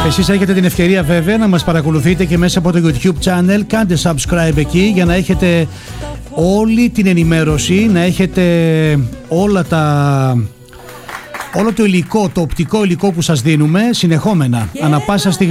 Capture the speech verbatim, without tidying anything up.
Εσείς έχετε την ευκαιρία βέβαια να μας παρακολουθείτε και μέσα από το YouTube channel. Κάντε subscribe εκεί για να έχετε όλη την ενημέρωση, να έχετε όλα τα... όλο το υλικό, το οπτικό υλικό που σας δίνουμε συνεχόμενα, ανα πάσα στιγμή.